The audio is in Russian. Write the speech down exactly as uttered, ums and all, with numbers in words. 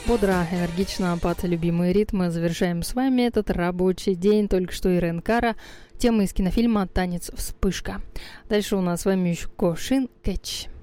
Бодро, энергично, под любимые ритмы завершаем с вами этот рабочий день. Только что Ирен Кара, тема из кинофильма «Танец вспышка». Дальше у нас с вами еще Кошин Кэтч.